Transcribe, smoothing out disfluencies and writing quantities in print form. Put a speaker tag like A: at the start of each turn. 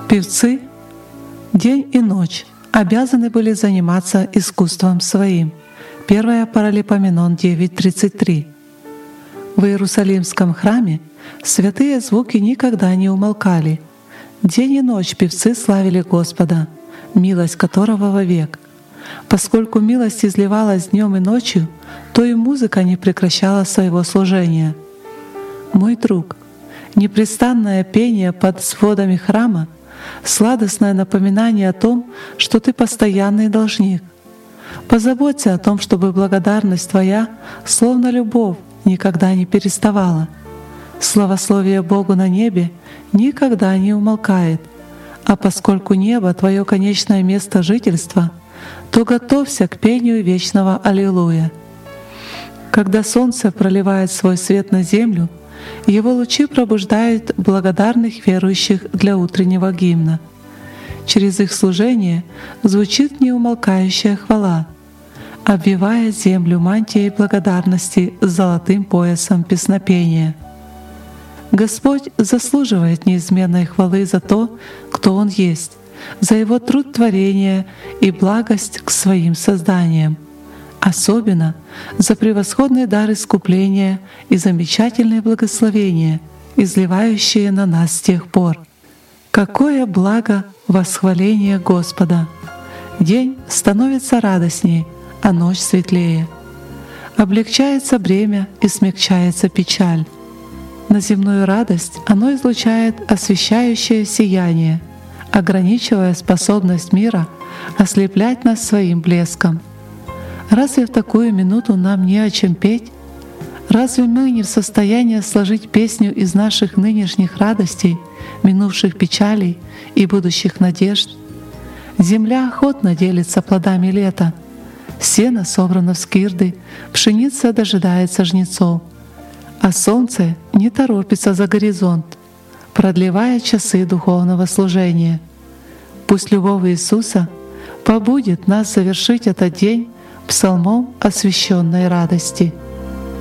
A: Певцы день и ночь обязаны были заниматься искусством своим. 1 Паралипоменон 9:33. В Иерусалимском храме святые звуки никогда не умолкали. День и ночь певцы славили Господа, милость которого вовек. Поскольку милость изливалась днем и ночью, то и музыка не прекращала своего служения. Мой друг, непрестанное пение под сводами храма — сладостное напоминание о том, что ты постоянный должник. Позаботься о том, чтобы благодарность твоя, словно любовь, никогда не переставала. Славословие Богу на небе никогда не умолкает, а поскольку небо — твое конечное место жительства, то готовься к пению вечного Аллилуйя. Когда солнце проливает свой свет на землю, его лучи пробуждают благодарных верующих для утреннего гимна. Через их служение звучит неумолкающая хвала, обвивая землю мантией благодарности с золотым поясом песнопения. Господь заслуживает неизменной хвалы за то, кто Он есть, за Его труд творения и благость к своим созданиям, особенно за превосходный дар искупления и замечательные благословения, изливающие на нас с тех пор. Какое благо восхваление Господа! День становится радостней, а ночь светлее. Облегчается бремя и смягчается печаль. На земную радость оно излучает освещающее сияние, ограничивая способность мира ослеплять нас своим блеском. Разве в такую минуту нам не о чем петь? Разве мы не в состоянии сложить песню из наших нынешних радостей, минувших печалей и будущих надежд? Земля охотно делится плодами лета. Сено собрано в скирды, пшеница дожидается жнецов, а солнце не торопится за горизонт, продлевая часы духовного служения. Пусть любовь Иисуса побудет нас завершить этот день псалмом освященной радости.